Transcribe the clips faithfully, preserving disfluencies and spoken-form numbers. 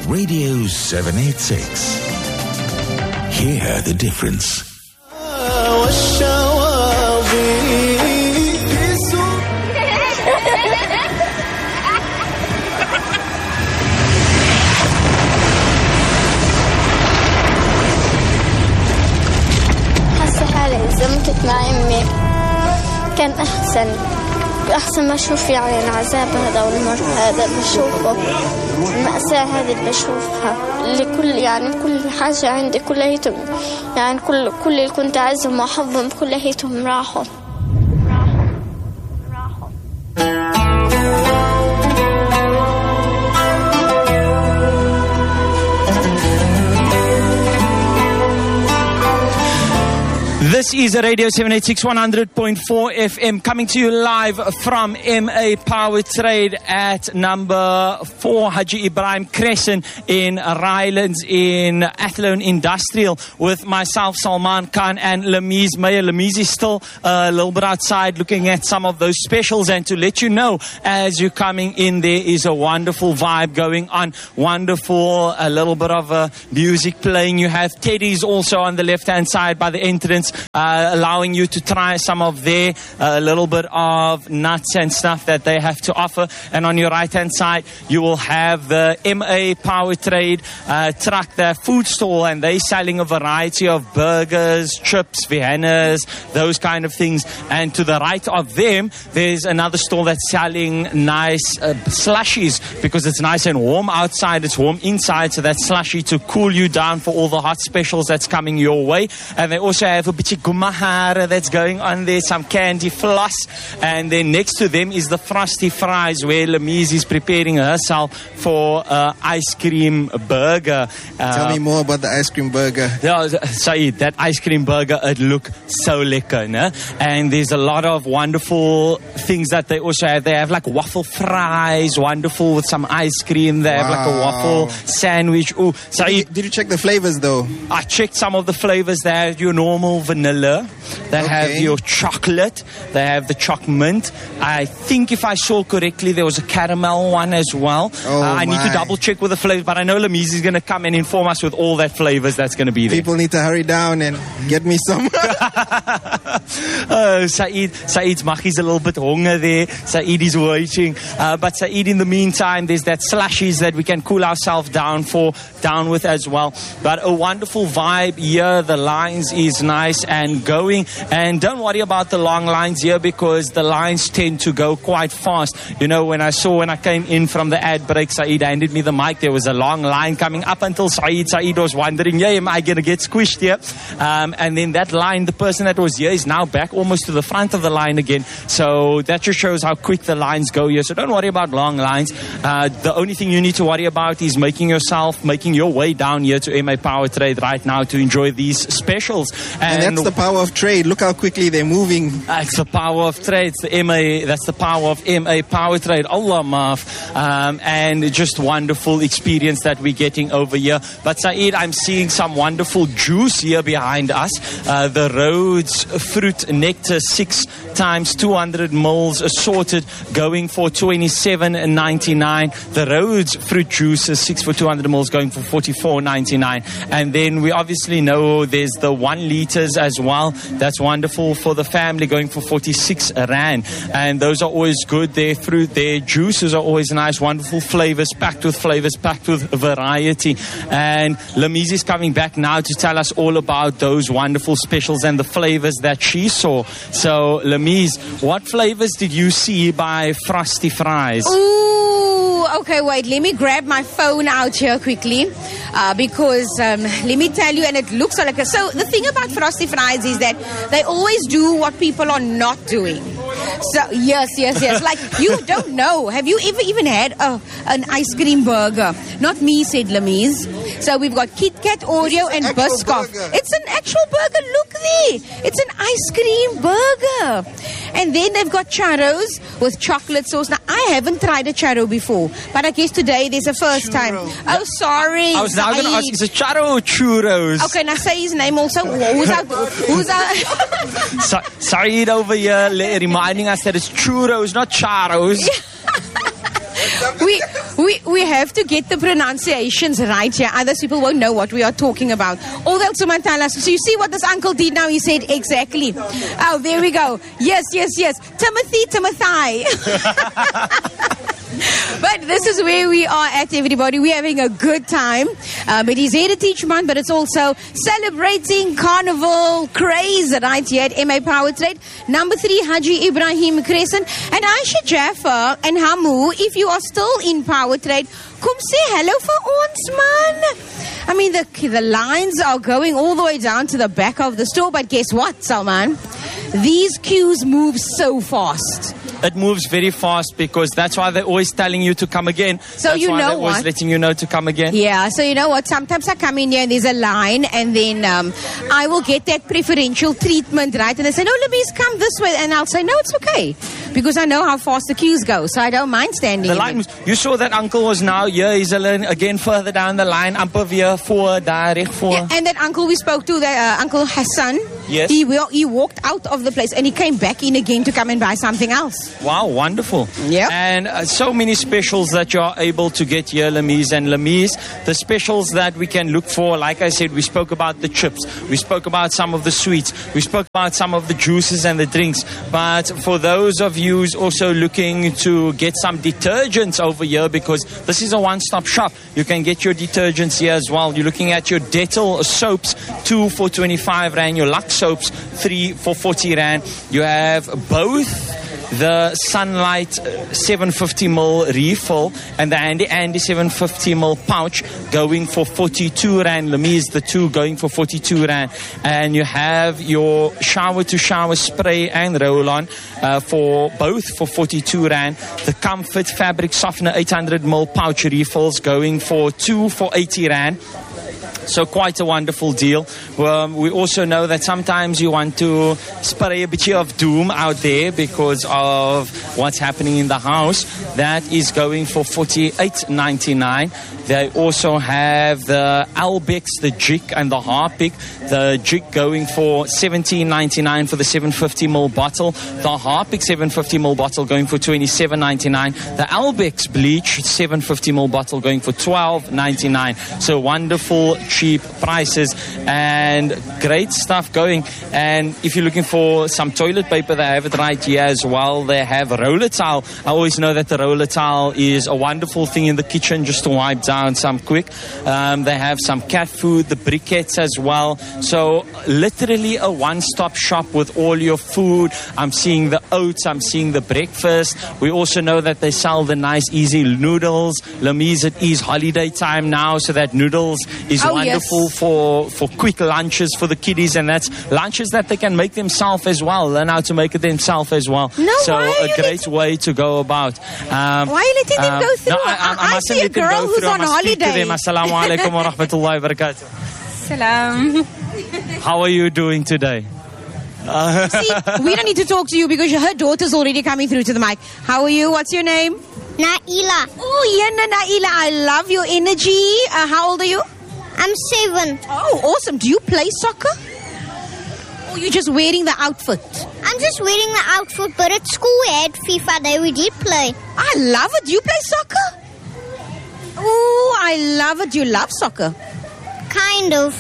Radio seven eighty-six. Hear the difference. حاسة حالي إذا ما كنت مع أمي كان أحسن أحسن ما أشوف يعني العذاب هذا والمر هذا بشوفه، المأساة هذه اللي بشوفها لكل يعني كل حاجة عندي كليتهم يعني كل كل اللي كنت عايزهم وأحبهم كليتهم راحوا. This is a Radio seven eighty-six one hundred point four F M coming to you live from M A Power Trade at number four Haji Ibrahim Crescent in Rylands in Athlone Industrial with myself, Salman Khan, and Lamiz Meyer. Lamiz is still a little bit outside looking at some of those specials, and to let you know as you're coming in, there is a wonderful vibe going on, wonderful, a little bit of uh, music playing. You have Teddy's also on the left hand side by the entrance. Uh, allowing you to try some of their uh, little bit of nuts and stuff that they have to offer. And on your right hand side you will have the M A Power Trade uh, truck, their food stall, and they're selling a variety of burgers, chips, Viennas, those kind of things. And to the right of them there's another stall that's selling nice uh, slushies, because it's nice and warm outside, it's warm inside, so that slushie to cool you down for all the hot specials that's coming your way. And they also have a bit Gumahara that's going on there, some candy floss, and then next to them is the Frosty Fries, where Lamiz is preparing herself for uh, ice cream burger. Uh, Tell me more about the ice cream burger. Yeah, Saeed, that ice cream burger, it look so lekker, ne? And there's a lot of wonderful things that they also have. They have like waffle fries, wonderful, with some ice cream. They wow. have like a waffle sandwich. Ooh, Saeed, did, you, did you check the flavors though? I checked some of the flavors. They have your normal vanilla, they okay. have your chocolate, they have the choc mint. I think if I saw correctly there was a caramel one as well. Oh uh, I my. need to double check with the flavors, but I know Lamiz is going to come and inform us with all that flavors that's going to be there. People need to hurry down and get me some. Oh, Saeed, Saeed's Machi's a little bit hunger there. Saeed is waiting. Uh, but Saeed, in the meantime, there's that slushies that we can cool ourselves down for, down with as well. But a wonderful vibe here. The lines is nice and going. And don't worry about the long lines here, because the lines tend to go quite fast. You know, when I saw, when I came in from the ad break, Saeed handed me the mic. There was a long line coming up until Saeed. Saeed was wondering, yeah, am I going to get squished here? Um, and then that line, the person that was here is now back almost to the front of the line again. So that just shows how quick the lines go here. So don't worry about long lines. Uh, the only thing you need to worry about is making yourself, making your way down here to M A Power Trade right now to enjoy these specials. And, and that's the power of trade. Look how quickly they're moving. That's the power of trade. It's the M A. That's the power of M A Power Trade. Allah maaf. Um, and just wonderful experience that we're getting over here. But Saeed, I'm seeing some wonderful juice here behind us. Uh, the Rhodes Fruit Nectar, six times two hundred mils assorted, going for twenty-seven ninety-nine. The Rhodes Fruit Juice is six for two hundred mils, going for forty-four ninety-nine. And then we obviously know there's the one liters as well. That's wonderful for the family, going for forty-six rand. And those are always good. Their fruit, their juices are always nice, wonderful flavors, packed with flavors, packed with variety. And Lamiz is coming back now to tell us all about those wonderful specials and the flavors that she saw. So Lamiz, what flavors did you see by Frosty Fries? Ooh, okay, wait, let me grab my phone out here quickly, uh, because um, let me tell you, and it looks like a, so the thing about Frosty Fries is that they always do what people are not doing. So yes, yes, yes. Like, you don't know. Have you ever even had a, an ice cream burger? Not me, said Lamiz. So we've got Kit Kat, Oreo, and Biscoff. It's an actual burger. Look there. It's an ice cream burger. And then they've got churros with chocolate sauce. Now, I haven't tried a churro before, but I guess today there's a first Churro. time. Oh, sorry. I was now going to ask, is it churro or churros? Okay, now say his name also. Who's our... Who's our so, Saeed over here reminding us that it's churros, not charros. we, we, we have to get the pronunciations right here. Other people won't know what we are talking about. All they'll tell us. So you see what this uncle did now? He said, exactly. Oh, there we go. Yes, yes, yes. Timothy, Timothy. But this is where we are at, everybody. We're having a good time. Um, it is Heritage Month, but it's also celebrating carnival craze right here at M A Power Trade. Number three, Haji Ibrahim Crescent. And Aisha Jaffa and Hamu, if you are still in Power Trade, come say hello for ons, man. I mean, the, the lines are going all the way down to the back of the store. But guess what, Salman? These queues move so fast. It moves very fast because that's why they're always telling you to come again. So that's you why know they're always what? letting you know to come again. Yeah, so you know what? Sometimes I come in here and there's a line and then um, I will get that preferential treatment, right? And they say, no, Louise, come this way. And I'll say, no, it's okay. Because I know how fast the queues go. So I don't mind standing. The line, you saw that uncle was now here. He's again further down the line. Amper weer voor, daar recht voor. Yeah, and that uncle we spoke to, that, uh, Uncle Hassan, yes. he, will, he walked out of the place and he came back in again to come and buy something else. Wow, wonderful. Yep. And uh, so many specials that you are able to get here, Lamise and Lamise. The specials that we can look for, like I said, we spoke about the chips. We spoke about some of the sweets. We spoke about some of the juices and the drinks. But for those of you who's also looking to get some detergents over here, because this is a one-stop shop, you can get your detergents here as well. You're looking at your Dettol soaps, two for twenty-five rand. Your Lux soaps, three for forty rand. You have both the Sunlight seven fifty milliliter refill and the Andy Andy seven fifty milliliter pouch going for forty-two rand. Lamise, the two going for forty-two rand. And you have your shower to shower spray and roll on uh, for both for forty-two rand. The Comfort fabric softener eight hundred milliliter pouch refills going for two for eighty rand. So quite a wonderful deal. Um, we also know that sometimes you want to spray a bit of doom out there because of what's happening in the house. That is going for forty-eight ninety-nine. They also have the Albex, the Jig and the Harpic. The Jig going for seventeen ninety-nine for the seven fifty milliliter bottle. The Harpic seven fifty milliliter bottle going for twenty-seven ninety-nine. The Albex Bleach seven fifty milliliter bottle going for twelve ninety-nine. So wonderful, cheap prices and great stuff going. And if you're looking for some toilet paper, they have it right here as well. They have roller towel. I always know that the roller towel is a wonderful thing in the kitchen just to wipe down some quick. Um, they have some cat food, the briquettes as well. So literally a one-stop shop with all your food. I'm seeing the oats, I'm seeing the breakfast. We also know that they sell the nice easy noodles. Lamise, it is holiday time now, so that noodles is oh, wonderful yes. for, for quick lunches for the kiddies, and that's lunches that they can make themselves as well, learn how to make it themselves as well. No, so why are a you great letting... way to go about. Um, why are you letting them um, go through? No, I, I, I, I see a girl who's on holiday. Assalamu alaikum wa rahmatullahi wa barakatuh. Salam. How are you doing today? Uh, See, we don't need to talk to you because her daughter's already coming through to the mic. How are you? What's your name? Naila. Oh, yeah, Naila. I love your energy. Uh, how old are you? I'm seven. Oh, awesome. Do you play soccer? Or you're just wearing the outfit? I'm just wearing the outfit, but at school we had FIFA Day. We did play. I love it. Do you play soccer? Oh, I love it. Do you love soccer? Kind of.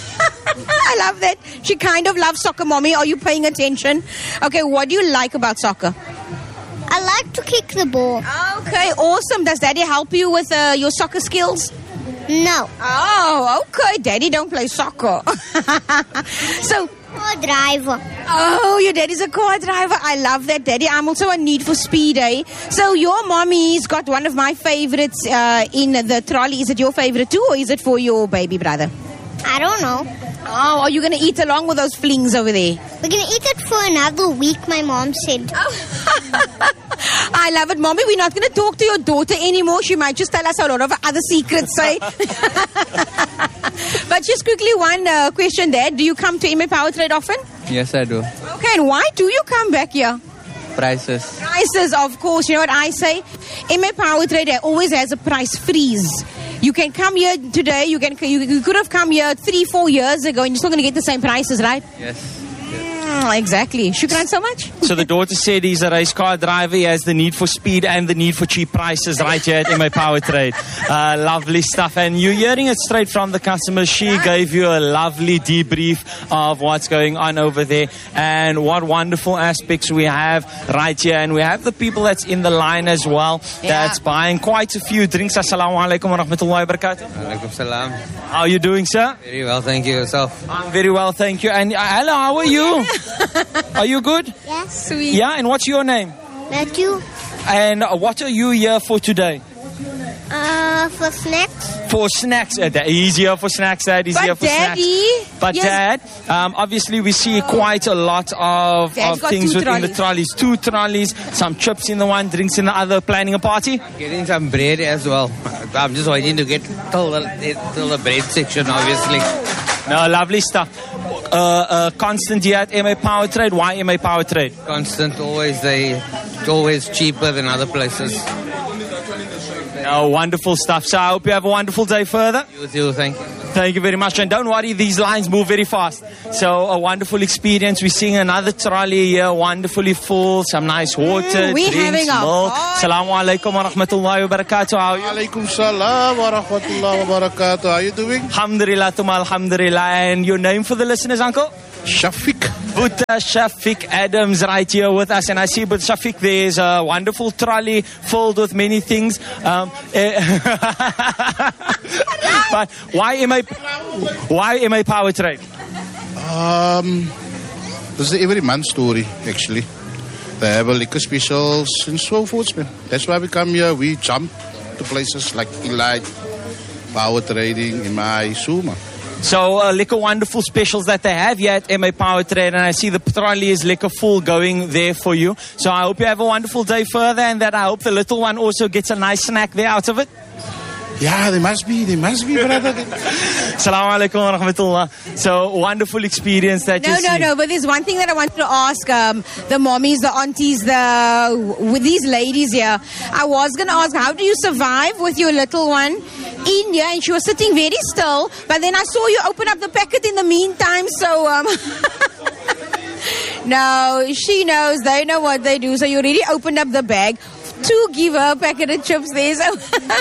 I love that. She kind of loves soccer, Mommy. Are you paying attention? Okay, what do you like about soccer? I like to kick the ball. Okay, awesome. Does Daddy help you with uh, your soccer skills? No. Oh, okay. Daddy don't play soccer. So... car driver. Oh, your daddy's a car driver. I love that, Daddy. I'm also a Need for Speed, eh? So your mommy's got one of my favorites uh, in the trolley. Is it your favorite too, or is it for your baby brother? I don't know. Oh, are you going to eat along with those flings over there? We're going to eat it for another week, my mom said. I love it, Mommy. We're not going to talk to your daughter anymore. She might just tell us a lot of other secrets, eh? But just quickly, one uh, question there. Do you come to M A Power Trade often? Yes, I do. Okay, and why do you come back here? Prices. Prices, of course. You know what I say? M A Power Trade always has a price freeze. You can come here today. You can. You, you could have come here three, four years ago, and you're still going to get the same prices, right? Yes. Mm, Mm, exactly. Shukran so much. So the daughter said he's a race car driver. He has the need for speed and the need for cheap prices right here at M A Power Trade. Uh, lovely stuff. And you're hearing it straight from the customer. She gave you a lovely debrief of what's going on over there and what wonderful aspects we have right here. And we have the people that's in the line as well, Yeah. that's buying quite a few drinks. Assalamu alaikum wa rahmatullahi wa barakatuh. Alaikum salam. How are you doing, sir? Very well, thank you. Yourself? I'm very well, thank you. And uh, hello, how are you? Are you good? Yes. Sweet. Yeah, and what's your name? Matthew, And uh, what are you here for today? uh, for snacks. For snacks. Uh, that- he's here for snacks, Dad. He's But here for Daddy, snacks. But yes. Dad, um, obviously we see quite a lot of, Dad's of got things two within the trolleys. Two trolleys, some chips in the one, drinks in the other, planning a party. Getting some bread as well. I'm just waiting to get till the, till the bread section, obviously. No, lovely stuff. Uh, uh, constant here at M A Power Trade. Why M A Power Trade? Constant, always they, always cheaper than other places. Oh, wonderful stuff. So I hope you have a wonderful day further. You too, thank you. Thank you very much. And don't worry, these lines move very fast. So a wonderful experience. We're seeing another trolley here, wonderfully full, some nice water, Mm, we're drinks, having a milk. party. Assalamu alaikum wa rahmatullahi wa barakatuh. How are you? Alaikum salam wa rahmatullahi wa barakatuh. How are you doing? Alhamdulillah, tuma alhamdulillah. And your name for the listeners, Uncle? Shafiq. Buddha Shafiq Adams right here with us. And I see, but Shafiq, there's a wonderful trolley filled with many things. Um, eh, but why am I, why am I Power Trade? Um, this is every month story, actually. They have a liquor specials and so forth, man. That's why we come here. We jump to places like Elite, Power Trading, M I, Suma. So, uh, liquor wonderful specials that they have here at M A Power Trade, and I see the trolley is liquor full going there for you. So I hope you have a wonderful day further, and that I hope the little one also gets a nice snack there out of it. Yeah, they must be. They must be, brother. Assalamu alaikum wa rahmatullah. So, wonderful experience that No, you see. no, no. But there's one thing that I wanted to ask um, the mommies, the aunties, the with these ladies here. I was going to ask, how do you survive with your little one in here? And she was sitting very still. But then I saw you open up the packet in the meantime. So, um, no, she knows. They know what they do. So you already opened up the bag to give her a packet of chips there. So.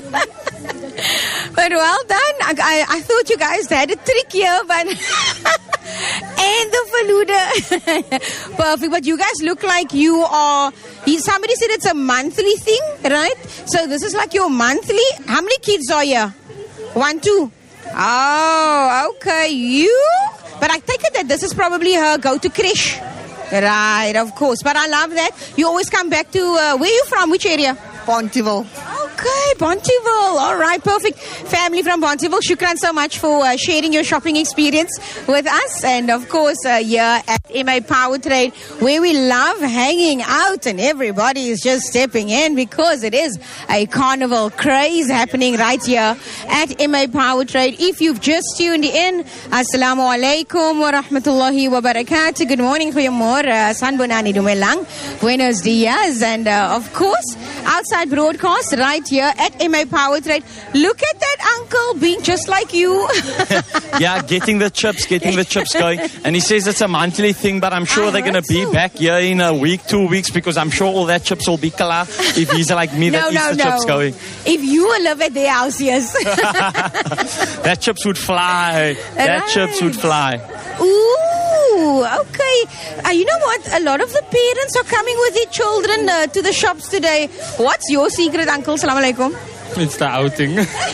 But well done. I, I, I thought you guys had a trick here, but and the Faluda. Perfect. But you guys look like you are. He, somebody said it's a monthly thing, right? So this is like your monthly. How many kids are here? One, two. Oh, okay. You. But I take it that this is probably her go-to creche. Right, of course. But I love that. You always come back to, uh, where are you from? Which area? Pontyville. Okay, Pontyville. All right, perfect. Family from Pontyville, shukran so much for uh, sharing your shopping experience with us. And of course, uh, here at M A Power Trade, where we love hanging out and everybody is just stepping in because it is a carnival craze happening right here at M A Power Trade. If you've just tuned in, Assalamu alaikum wa rahmatullahi wa barakatuh. Good morning, goeiemorgen, sanbonani dumelang, buenos dias. And uh, of course, outside broadcast right here at M A Power Trade. Look at that uncle being just like you. Yeah, getting the chips, getting the chips going. And he says it's a monthly thing, but I'm sure I they're going to heard be so. back here in a week, two weeks, because I'm sure all that chips will be kala if he's like me that no, eats no, the no. chips going. If you will live at their house, yes. That chips would fly. That Right. chips would fly. Ooh, okay. Uh, you know what? A lot of the parents are coming with their children uh, to the shops today. What's your secret, uncle? Salaam alaikum. It's the outing.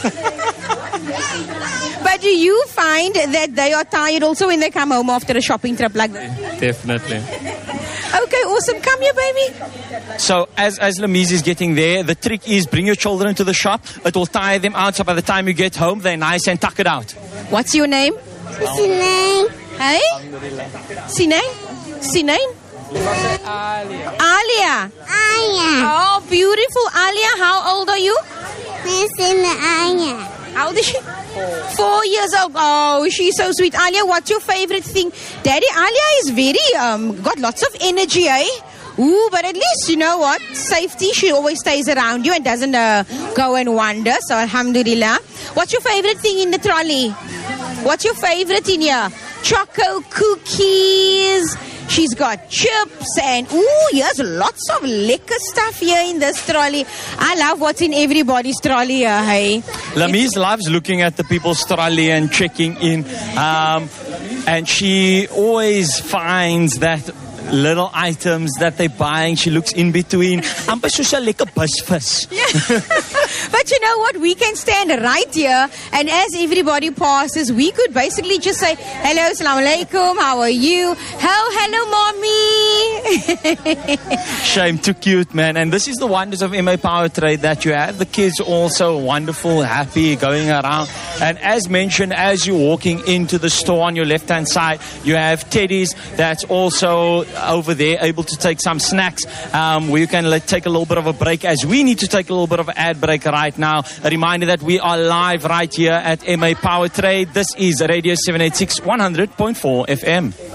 But do you find that they are tired also when they come home after a shopping trip like that? Definitely. Okay, awesome. Come here, baby. So as as Lamizi is getting there, the trick is bring your children to the shop. It will tire them out, so by the time you get home, they're nice and tuck it out. What's your name? Sinay. Hey? Sinay? Sinay? Alia. Alia. Aya. Oh, beautiful. Alia, how old are you? Miss Aya. How old is she? Four. Four years old. Oh, she's so sweet. Alia, what's your favorite thing? Daddy, Alia is very, um, got lots of energy, eh? Ooh, but at least, you know what? Safety, she always stays around you and doesn't uh, go and wander. So, alhamdulillah. What's your favorite thing in the trolley? What's your favorite in here? Choco cookies. She's got chips and, ooh, here's lots of liquor stuff here in this trolley. I love what's in everybody's trolley here, hey. Lamise loves looking at the people's trolley and checking in. Um, and she always finds that little items that they're buying. She looks in between. Amper soos 'n lekker busvis. But you know what? We can stand right here, and as everybody passes, we could basically just say, hello, assalamu alaikum, how are you? Oh, hello, mommy. Shame, too cute, man. And this is the wonders of M A Power Trade, that you have the kids also wonderful, happy, going around. And as mentioned, as you're walking into the store on your left-hand side, you have teddies that's also over there, able to take some snacks, um, where you can let, take a little bit of a break, as we need to take a little bit of an ad break right now. A reminder that we are live right here at M A Power Trade. This is Radio seven eighty-six, one hundred point four F M.